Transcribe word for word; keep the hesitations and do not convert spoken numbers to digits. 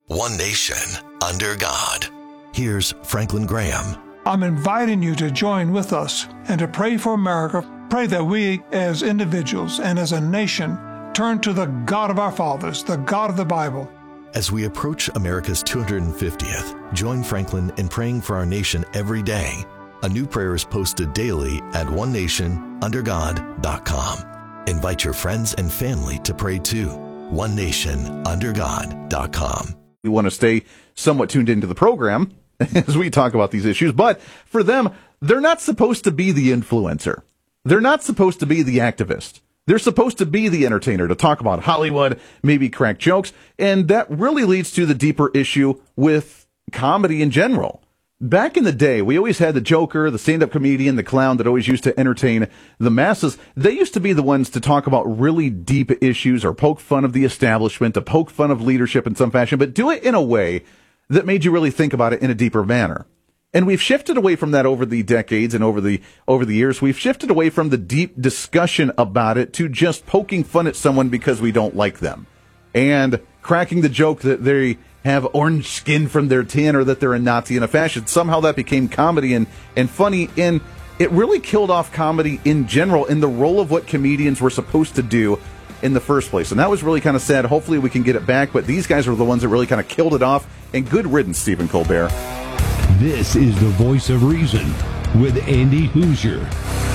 One nation, under God. Here's Franklin Graham. I'm inviting you to join with us and to pray for America. Pray that we as individuals and as a nation turn to the God of our fathers, the God of the Bible. As we approach America's two hundred fiftieth, join Franklin in praying for our nation every day. A new prayer is posted daily at one nation under god dot com. Invite your friends and family to pray too. one nation under god dot com. We want to stay somewhat tuned into the program as we talk about these issues, but for them, they're not supposed to be the influencer. They're not supposed to be the activist. They're supposed to be the entertainer, to talk about Hollywood, maybe crack jokes, and that really leads to the deeper issue with comedy in general. Back in the day, we always had the joker, the stand-up comedian, the clown that always used to entertain the masses. They used to be the ones to talk about really deep issues or poke fun of the establishment, to poke fun of leadership in some fashion, but do it in a way that made you really think about it in a deeper manner. And we've shifted away from that over the decades and over the over the years. We've shifted away from the deep discussion about it to just poking fun at someone because we don't like them and cracking the joke that they have orange skin from their tan or that they're a Nazi in a fashion. Somehow that became comedy and, and funny, and it really killed off comedy in general in the role of what comedians were supposed to do in the first place. And that was really kind of sad. Hopefully we can get it back, but these guys are the ones that really kind of killed it off, and good riddance, Stephen Colbert. This is the Voice of Reason with Andy Hoosier.